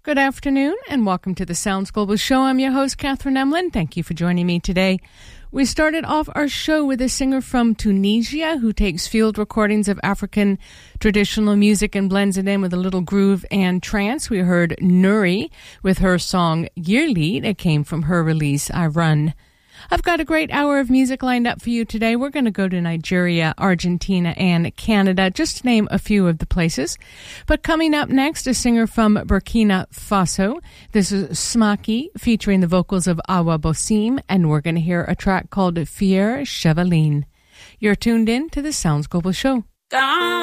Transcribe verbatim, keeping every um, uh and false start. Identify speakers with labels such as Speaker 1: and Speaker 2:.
Speaker 1: Good afternoon and welcome to the Sounds Global Show. I'm your host, Catherine Emlin. Thank you for joining me today. We started off our show with a singer from Tunisia who takes field recordings of African traditional music and blends it in with a little groove and trance. We heard Nuri with her song Yearly. It came from her release, I Run. I've got a great hour of music lined up for you today. We're going to go to Nigeria, Argentina, and Canada, just to name a few of the places. But coming up next, a singer from Burkina Faso. This is Smaki, featuring the vocals of Awa Bosim, and we're going to hear a track called Fier Chevaline. You're tuned in to the Sounds Global Show.